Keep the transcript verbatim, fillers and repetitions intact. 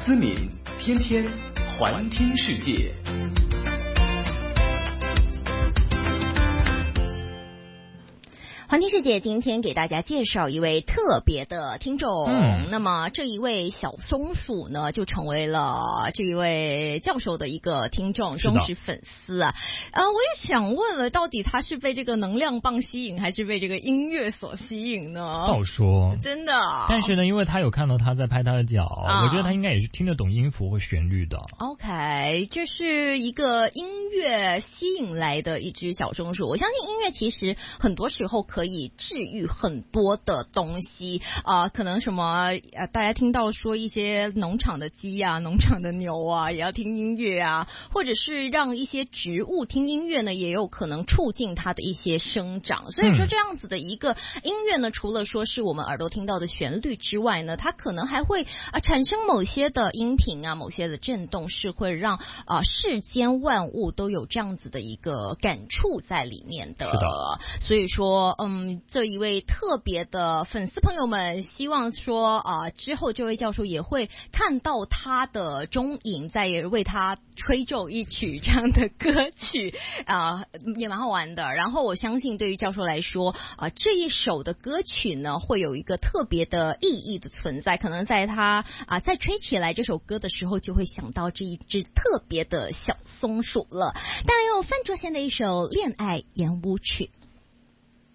思敏天天环听世界。 环听世界今天给大家介绍一位特别的听众，嗯、那么这一位小松鼠呢，就成为了这一位教授的一个听众忠实粉丝啊。呃，我也想问了，到底他是被这个能量棒吸引，还是被这个音乐所吸引呢？ 不好说， 真的。 但是呢，因为他有看到他在拍他的脚，啊、我觉得他应该也是听得懂音符或旋律的。 OK， 这是一个音乐吸引来的一只小松鼠。我相信音乐其实很多时候可以可以治愈很多的东西啊、呃，可能什么呃，大家听到说一些农场的鸡啊、农场的牛啊，也要听音乐啊，或者是让一些植物听音乐呢，也有可能促进它的一些生长。所以说这样子的一个音乐呢，除了说是我们耳朵听到的旋律之外呢，它可能还会啊、呃、产生某些的音频啊、某些的震动，是会让啊、呃、世间万物都有这样子的一个感触在里面的。 是的， 所以说嗯。嗯，这一位特别的粉丝朋友们，希望说啊、呃，之后这位教授也会看到他的踪影，再为他吹奏一曲这样的歌曲啊、呃，也蛮好玩的。然后我相信，对于教授来说啊、呃，这一首的歌曲呢，会有一个特别的意义的存在。可能在他啊、呃、在吹起来这首歌的时候，就会想到这一只特别的小松鼠了。当然有范卓贤的一首《恋爱圆舞曲》。